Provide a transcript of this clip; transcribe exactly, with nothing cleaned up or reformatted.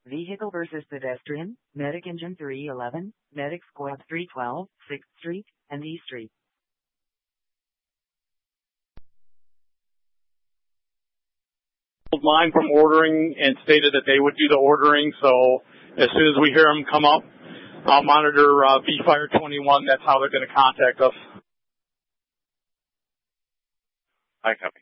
Vehicle versus pedestrian, Medic Engine three eleven, Medic Squad three twelve, sixth Street, and E Street. Line from ordering and stated that they would do the ordering, so as soon as we hear them come up, I'll monitor uh, V Fire twenty-one. That's how they're going to contact us. I copy.